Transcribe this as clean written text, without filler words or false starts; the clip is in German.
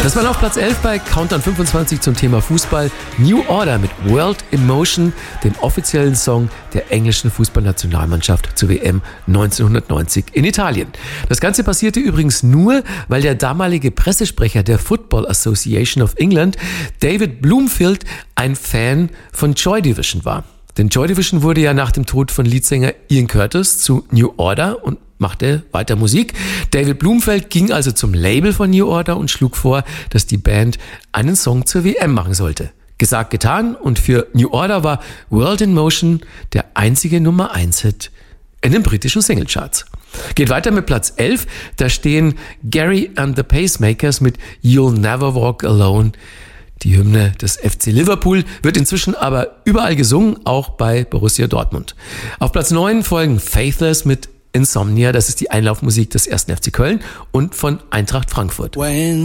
Das war auf Platz 11 bei Countdown 25 zum Thema Fußball. New Order mit World in Motion, dem offiziellen Song der englischen Fußballnationalmannschaft zur WM 1990 in Italien. Das Ganze passierte übrigens nur, weil der damalige Pressesprecher der Football Association of England, David Bloomfield, ein Fan von Joy Division war. Denn Joy Division wurde ja nach dem Tod von Leadsänger Ian Curtis zu New Order und machte weiter Musik. David Bloomfield ging also zum Label von New Order und schlug vor, dass die Band einen Song zur WM machen sollte. Gesagt, getan, und für New Order war World in Motion der einzige Nummer-1-Hit in den britischen Singlecharts. Geht weiter mit Platz 11, da stehen Gary and the Pacemakers mit You'll Never Walk Alone. Die Hymne des FC Liverpool wird inzwischen aber überall gesungen, auch bei Borussia Dortmund. Auf Platz 9 folgen Faithless mit Insomnia, das ist die Einlaufmusik des 1. FC Köln und von Eintracht Frankfurt.